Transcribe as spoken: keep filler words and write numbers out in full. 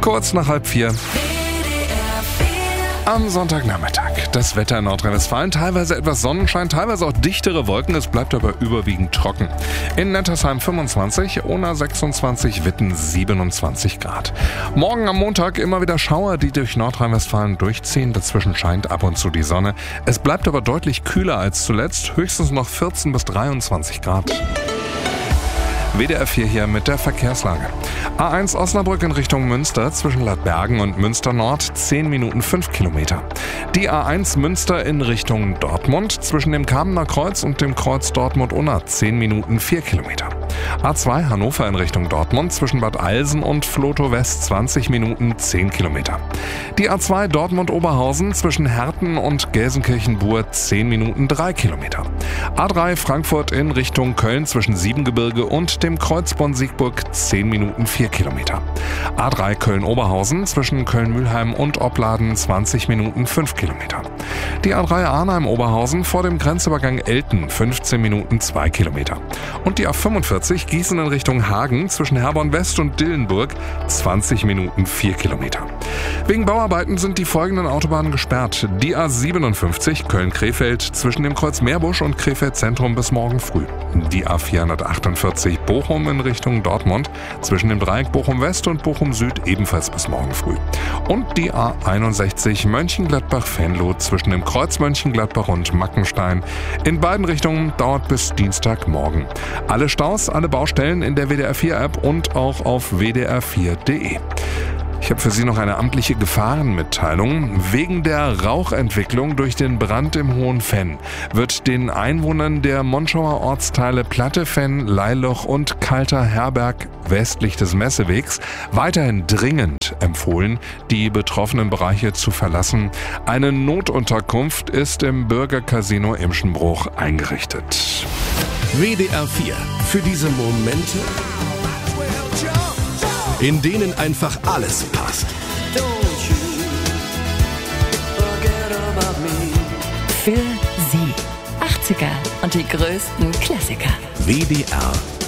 Kurz nach halb vier. Am Sonntagnachmittag. Das Wetter in Nordrhein-Westfalen, teilweise etwas Sonnenschein, teilweise auch dichtere Wolken, es bleibt aber überwiegend trocken. In Nettersheim fünfundzwanzig, Ohna sechsundzwanzig, Witten siebenundzwanzig Grad. Morgen am Montag immer wieder Schauer, die durch Nordrhein-Westfalen durchziehen, dazwischen scheint ab und zu die Sonne. Es bleibt aber deutlich kühler als zuletzt, höchstens noch vierzehn bis dreiundzwanzig Grad. W D R vier hier mit der Verkehrslage. A eins Osnabrück in Richtung Münster zwischen Ladbergen und Münster Nord zehn Minuten fünf Kilometer. Die A eins Münster in Richtung Dortmund zwischen dem Kamener Kreuz und dem Kreuz Dortmund-Unna zehn Minuten vier Kilometer. A zwei Hannover in Richtung Dortmund zwischen Bad Eilsen und Flotow West zwanzig Minuten zehn Kilometer. Die A zwei Dortmund-Oberhausen zwischen Herten und Gelsenkirchen-Bur zehn Minuten drei Kilometer. A drei Frankfurt in Richtung Köln zwischen Siebengebirge und dem Kreuz Bonn-Siegburg zehn Minuten vier Kilometer. A drei Köln-Oberhausen zwischen Köln-Mühlheim und Opladen zwanzig Minuten fünf Kilometer. Die A drei Arnheim-Oberhausen vor dem Grenzübergang Elten fünfzehn Minuten zwei Kilometer. Und die A fünfundvierzig Gießen in Richtung Hagen zwischen Herborn West und Dillenburg zwanzig Minuten vier Kilometer. Wegen Bauarbeiten sind die folgenden Autobahnen gesperrt. Die A siebenundfünfzig Köln-Krefeld zwischen dem Kreuz Meerbusch und Krefeld Zentrum bis morgen früh. Die A vierhundertachtundvierzig Bochum in Richtung Dortmund zwischen dem Dreieck Bochum West und Bochum Süd ebenfalls bis morgen früh. Und die A einundsechzig Mönchengladbach-Venlo zwischen dem Kreuz Mönchengladbach und Mackenstein. In beiden Richtungen dauert bis Dienstagmorgen. Alle Staus, alle Baustellen in der W D R vier App und auch auf w d r vier punkt d e. Ich habe für Sie noch eine amtliche Gefahrenmitteilung. Wegen der Rauchentwicklung durch den Brand im Hohen Fenn wird den Einwohnern der Monschauer Ortsteile Platte Fenn, Leiloch und Kalter Herberg westlich des Messewegs weiterhin dringend empfohlen, die betroffenen Bereiche zu verlassen. Eine Notunterkunft ist im Bürgercasino Imschenbruch eingerichtet. W D R vier. Für diese Momente, in denen einfach alles passt. Für Sie. achtziger und die größten Klassiker. W D R